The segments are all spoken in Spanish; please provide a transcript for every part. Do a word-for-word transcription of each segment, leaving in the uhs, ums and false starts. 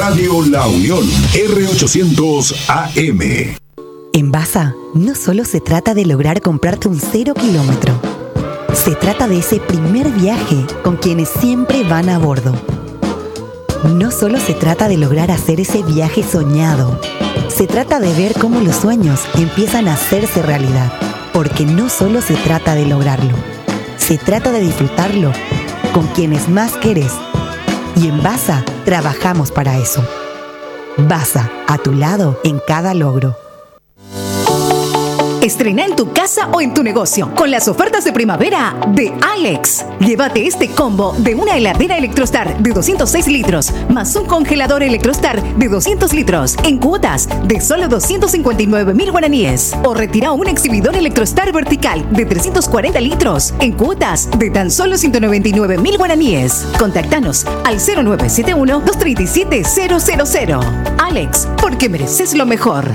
Radio La Unión, R ochocientos A M. En Basa, no solo se trata de lograr comprarte un cero kilómetro. Se trata de ese primer viaje con quienes siempre van a bordo. No solo se trata de lograr hacer ese viaje soñado. Se trata de ver cómo los sueños empiezan a hacerse realidad. Porque no solo se trata de lograrlo. Se trata de disfrutarlo con quienes más querés. Y en Basa trabajamos para eso. Basa, a tu lado en cada logro. Estrena en tu casa o en tu negocio con las ofertas de primavera de Alex. Llévate este combo de una heladera Electrostar de doscientos seis litros más un congelador Electrostar de doscientos litros en cuotas de solo doscientos cincuenta y nueve mil guaraníes. O retira un exhibidor Electrostar vertical de trescientos cuarenta litros en cuotas de tan solo ciento noventa y nueve mil guaraníes. Contáctanos al cero nueve siete uno, dos tres siete, cero cero cero. Alex, porque mereces lo mejor.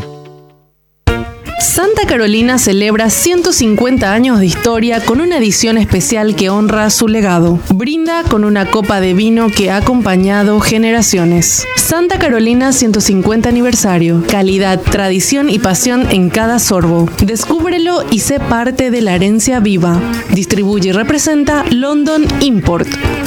Santa Carolina celebra ciento cincuenta años de historia con una edición especial que honra su legado. Brinda con una copa de vino que ha acompañado generaciones. Santa Carolina ciento cincuenta aniversario. Calidad, tradición y pasión en cada sorbo. Descúbrelo y sé parte de la herencia viva. Distribuye y representa London Import.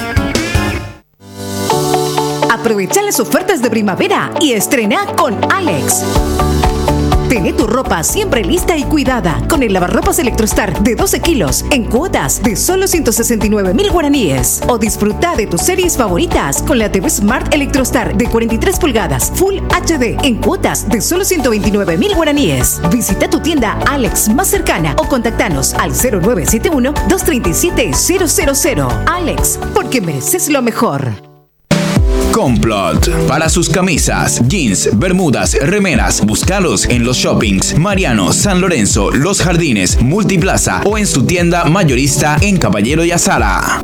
Aprovecha las ofertas de primavera y estrena con Alex. Tené tu ropa siempre lista y cuidada con el lavarropas Electrostar de doce kilos en cuotas de solo ciento sesenta y nueve mil guaraníes. O disfruta de tus series favoritas con la T V Smart Electrostar de cuarenta y tres pulgadas Full H D en cuotas de solo ciento veintinueve mil guaraníes. Visita tu tienda Alex más cercana o contactanos al cero nueve siete uno, dos tres siete, cero cero cero. Alex, porque mereces lo mejor. Complot. Para sus camisas, jeans, bermudas, remeras, búscalos en los shoppings Mariano, San Lorenzo, Los Jardines, Multiplaza o en su tienda mayorista en Caballero y Azara.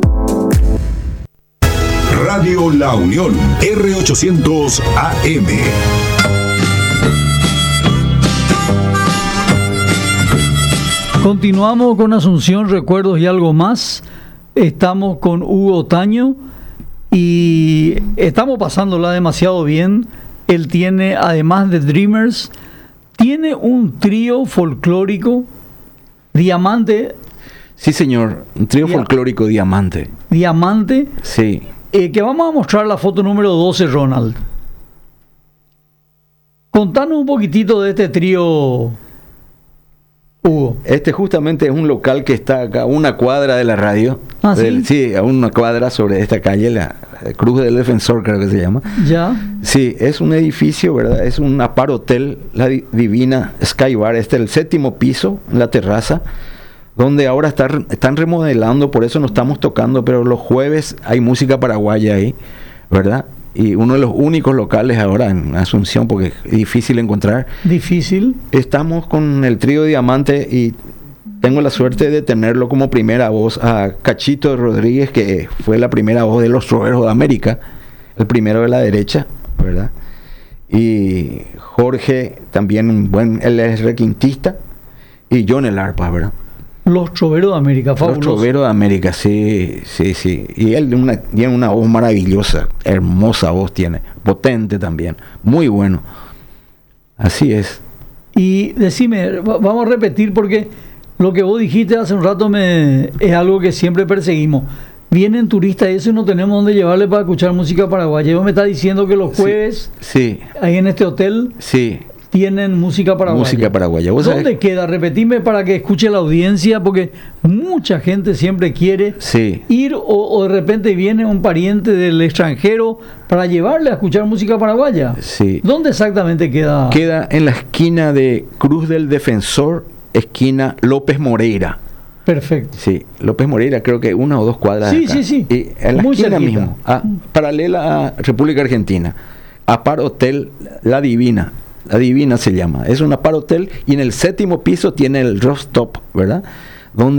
Radio La Unión, R ochocientos A M. Continuamos con Asunción, recuerdos y algo más. Estamos con Hugo Otaño y estamos pasándola demasiado bien. Él tiene, además de Dreamers, tiene un trío folclórico, Diamante. Sí, señor, un trío Dia- folclórico Diamante. Diamante. Sí. Eh, que vamos a mostrar la foto número doce, Ronald. Contanos un poquitito de este trío, Hugo. Este justamente es un local que está acá a una cuadra de la radio. ¿Ah, sí? Del, sí, a una cuadra sobre esta calle, la, la Cruz del Defensor creo que se llama. Ya. Sí, es un edificio, ¿verdad? Es un apar hotel, la di- Divina Sky Bar. Este es el séptimo piso, en la terraza, donde ahora está, están remodelando, por eso no estamos tocando, pero los jueves hay música paraguaya ahí, ¿verdad? Y uno de los únicos locales ahora en Asunción, porque es difícil encontrar. Difícil. Estamos con el trío Diamante y tengo la suerte de tenerlo como primera voz a Cachito Rodríguez, que fue la primera voz de los Troveros de América, el primero de la derecha, ¿verdad? Y Jorge, también un buen, él es requintista, y John el arpa, ¿verdad? Los Troveros de América, fabuloso. Los Troveros de América, sí, sí, sí. Y él una, tiene una voz maravillosa, hermosa voz tiene, potente también, muy bueno. Así es. Y decime, va- vamos a repetir porque lo que vos dijiste hace un rato me, es algo que siempre perseguimos. Vienen turistas y eso y no tenemos dónde llevarle para escuchar música paraguaya. Y vos me estás diciendo que los jueves, sí, ahí en este hotel, sí, tienen música paraguaya. música paraguaya. ¿Vos ¿Dónde sabés? queda? Repetime para que escuche la audiencia, porque mucha gente siempre quiere Sí. ir o, o de repente viene un pariente del extranjero para llevarle a escuchar música paraguaya. Sí. ¿Dónde exactamente queda? Queda en la esquina de Cruz del Defensor, esquina López Moreira. Perfecto. Sí, López Moreira, creo que una o dos cuadras. Sí, de acá. sí, sí. Y en la Muy esquina cerquita. mismo, a- paralela a República Argentina. Apar Hotel La Divina. La Divina se llama. Es un apar hotel y en el séptimo piso tiene el rooftop, ¿verdad? Donde